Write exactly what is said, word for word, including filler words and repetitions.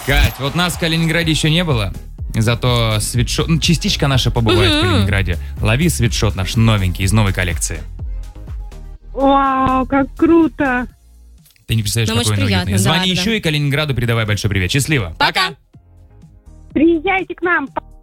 Кать, вот нас в Калининграде еще не было, зато свитшот, ну, частичка наша побывает mm-hmm. в Калининграде. Лови свитшот наш новенький из новой коллекции. Вау, как круто! Ты не представляешь, ну, какой он уютный. Звони да, еще да. и Калининграду передавай большой привет. Счастливо. Пока! Приезжайте к нам.